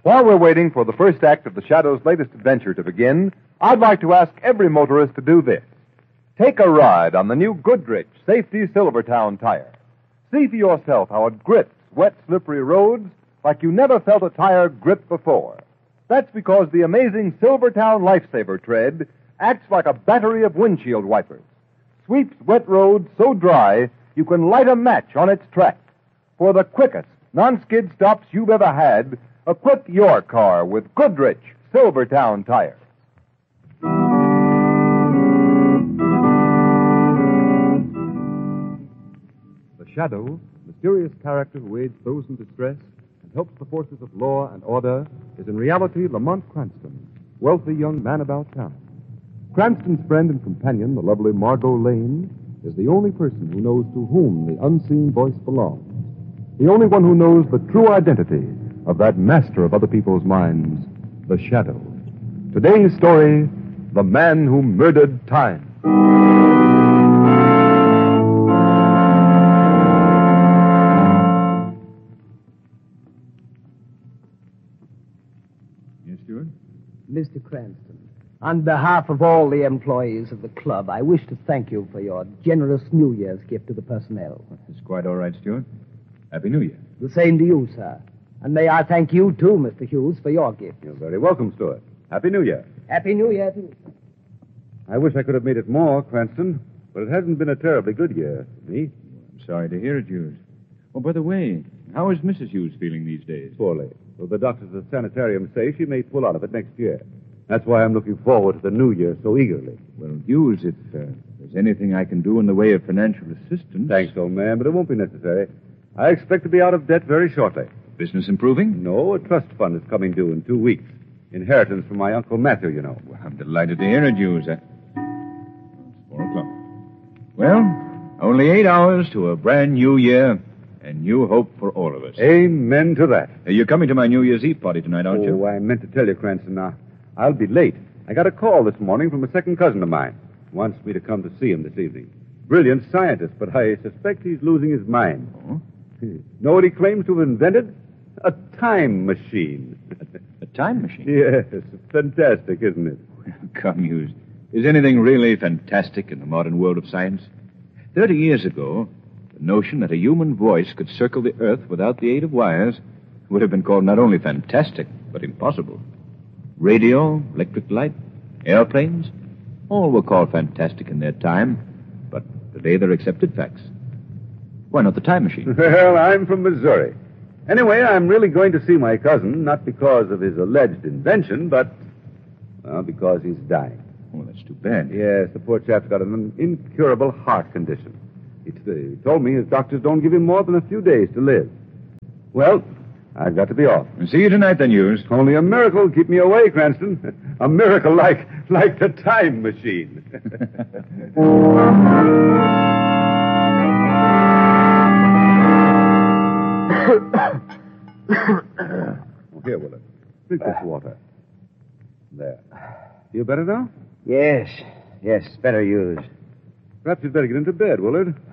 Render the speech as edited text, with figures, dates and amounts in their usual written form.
While we're waiting for the first act of the Shadow's latest adventure to begin, I'd like to ask every motorist to do this. Take a ride on the new Goodrich Safety Silvertown tire. See for yourself how it grips wet, slippery roads like you never felt a tire grip before. That's because the amazing Silvertown Lifesaver tread acts like a battery of windshield wipers. Sweeps wet roads so dry you can light a match on its track. For the quickest non-skid stops you've ever had, equip your car with Goodrich Silvertown tires. The Shadow, mysterious character who aids those in distress and helps the forces of law and order, is in reality Lamont Cranston, wealthy young man about town. Cranston's friend and companion, the lovely Margot Lane, is the only person who knows to whom the unseen voice belongs. The only one who knows the true identity of that master of other people's minds, the Shadow. Today's story, The Man Who Murdered Time. Yes, Stewart? Mr. Cranston, on behalf of all the employees of the club, I wish to thank you for your generous New Year's gift to the personnel. It's quite all right, Stewart. Happy New Year. The same to you, sir. And may I thank you, too, Mr. Hughes, for your gift. You're very welcome, Stuart. Happy New Year. Happy New Year, too. I wish I could have made it more, Cranston, but it hasn't been a terribly good year for me. I'm sorry to hear it, Hughes. Oh, by the way, how is Mrs. Hughes feeling these days? Poorly. Though the doctors at the sanitarium say she may pull out of it next year. That's why I'm looking forward to the new year so eagerly. Well, Hughes, if there's anything I can do in the way of financial assistance... Thanks, old man, but it won't be necessary. I expect to be out of debt very shortly. Business improving? No, a trust fund is coming due in 2 weeks. Inheritance from my Uncle Matthew, you know. Well, I'm delighted to hear it, Hughes. It's 4 o'clock. Well, only 8 hours to a brand new year and new hope for all of us. Amen to that. You're coming to my New Year's Eve party tonight, aren't you? Oh, I meant to tell you, Cranston. I'll be late. I got a call this morning from a second cousin of mine. Wants me to come to see him this evening. Brilliant scientist, but I suspect he's losing his mind. Oh? Know what he claims to have invented? A time machine. A time machine? Yes, fantastic, isn't it? Come, Hughes. Is anything really fantastic in the modern world of science? 30 years ago, the notion that a human voice could circle the Earth without the aid of wires would have been called not only fantastic, but impossible. Radio, electric light, airplanes, all were called fantastic in their time, but today they're accepted facts. Why not the time machine? Well, I'm from Missouri. Anyway, I'm really going to see my cousin, not because of his alleged invention, but, well, because he's dying. Oh, that's too bad. Yes, the poor chap's got an incurable heart condition. He told me his doctors don't give him more than a few days to live. Well, I've got to be off. See you tonight, then, Hughes. Only a miracle will keep me away, Cranston. A miracle like the time machine. Oh, here, Willard. Drink this water. There. Feel better now? Yes, better used. Perhaps you'd better get into bed, Willard.